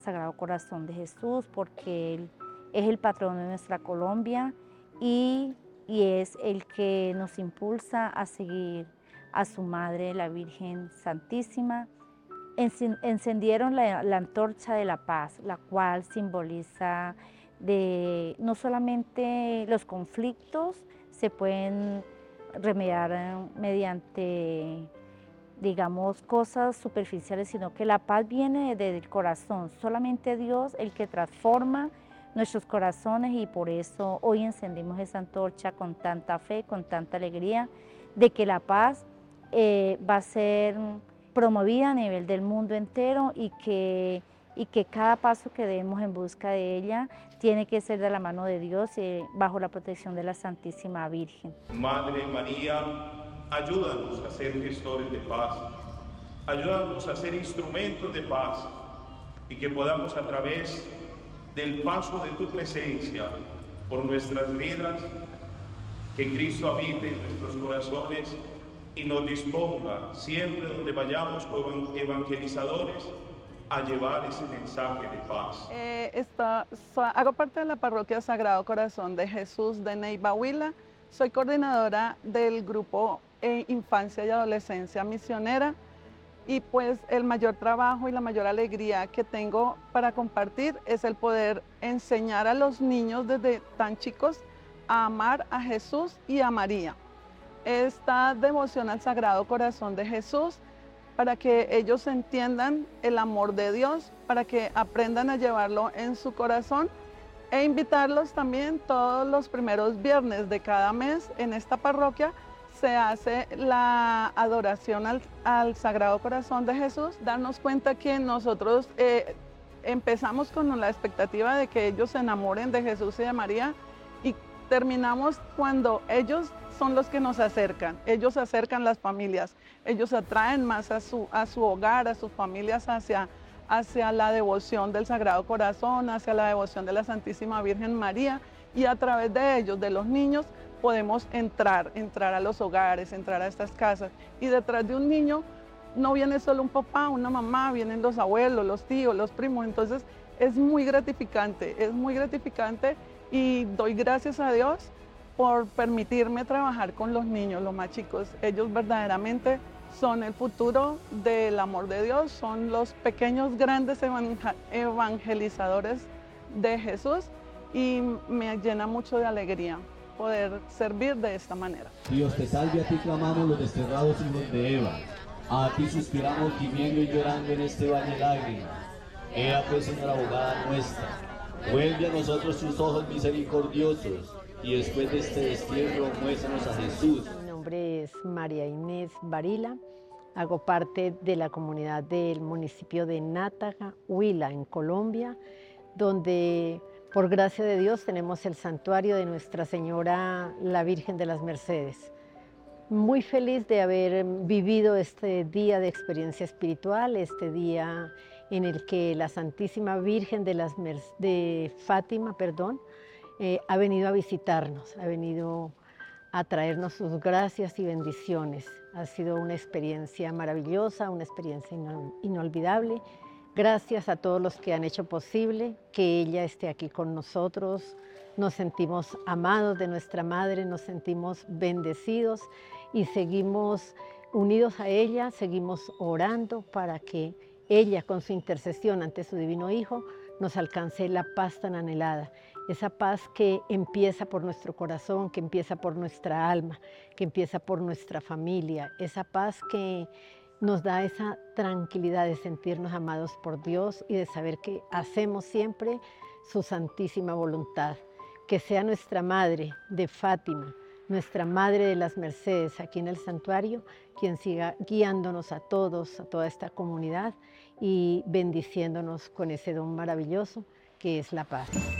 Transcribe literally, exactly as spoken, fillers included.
Sagrado Corazón de Jesús, porque Él es el patrón de nuestra Colombia y, y es el que nos impulsa a seguir a su Madre, la Virgen Santísima. Encendieron la, la antorcha de la paz, la cual simboliza de no solamente los conflictos se pueden remediar mediante, digamos, cosas superficiales, sino que la paz viene desde el corazón. Solamente Dios el que transforma nuestros corazones, y por eso hoy encendimos esa antorcha con tanta fe, con tanta alegría, de que la paz eh, va a ser promovida a nivel del mundo entero y que, y que cada paso que demos en busca de ella tiene que ser de la mano de Dios y bajo la protección de la Santísima Virgen. Madre María, ayúdanos a ser gestores de paz, ayúdanos a ser instrumentos de paz y que podamos a través del paso de tu presencia por nuestras vidas, que Cristo habite en nuestros corazones y nos disponga siempre donde vayamos como evangelizadores a llevar ese mensaje de paz. Eh, está, so, hago parte de la parroquia Sagrado Corazón de Jesús de Neiva, Huila. Soy coordinadora del grupo eh, Infancia y Adolescencia Misionera, y pues el mayor trabajo y la mayor alegría que tengo para compartir es el poder enseñar a los niños desde tan chicos a amar a Jesús y a María. Esta devoción al Sagrado Corazón de Jesús, para que ellos entiendan el amor de Dios, para que aprendan a llevarlo en su corazón, e invitarlos también todos los primeros viernes de cada mes en esta parroquia. Se hace la adoración al, al Sagrado Corazón de Jesús, darnos cuenta que nosotros eh, empezamos con la expectativa de que ellos se enamoren de Jesús y de María, y terminamos cuando ellos son los que nos acercan. Ellos acercan las familias, ellos atraen más a su, a su hogar, a sus familias hacia, hacia la devoción del Sagrado Corazón, hacia la devoción de la Santísima Virgen María, y a través de ellos, de los niños, podemos entrar, entrar a los hogares, entrar a estas casas. Y detrás de un niño no viene solo un papá, una mamá, vienen los abuelos, los tíos, los primos. Entonces es muy gratificante, es muy gratificante, y doy gracias a Dios por permitirme trabajar con los niños, los más chicos. Ellos verdaderamente son el futuro del amor de Dios, son los pequeños grandes evangelizadores de Jesús, y me llena mucho de alegría poder servir de esta manera. Dios te salve, a ti clamamos los desterrados hijos de Eva, a ti suspiramos gimiendo y llorando en este valle de lágrimas. Ea pues, Señora abogada nuestra, vuelve a nosotros tus ojos misericordiosos, y después de este destierro muéstranos a Jesús. Mi nombre es María Inés Varila, hago parte de la comunidad del municipio de Nátaga, Huila, en Colombia, donde por gracia de Dios tenemos el santuario de Nuestra Señora la Virgen de las Mercedes. Muy feliz de haber vivido este día de experiencia espiritual, este día en el que la Santísima Virgen de, las Mer de Fátima, perdón, eh, ha venido a visitarnos, ha venido a traernos sus gracias y bendiciones. Ha sido una experiencia maravillosa, una experiencia inol inolvidable. Gracias a todos los que han hecho posible que ella esté aquí con nosotros. Nos sentimos amados de nuestra Madre, nos sentimos bendecidos y seguimos unidos a ella, seguimos orando para que ella, con su intercesión ante su Divino Hijo, nos alcance la paz tan anhelada. Esa paz que empieza por nuestro corazón, que empieza por nuestra alma, que empieza por nuestra familia. Esa paz que nos da esa tranquilidad de sentirnos amados por Dios y de saber que hacemos siempre su santísima voluntad. Que sea nuestra Madre de Fátima, nuestra Madre de las Mercedes aquí en el santuario, quien siga guiándonos a todos, a toda esta comunidad, y bendiciéndonos con ese don maravilloso que es la paz.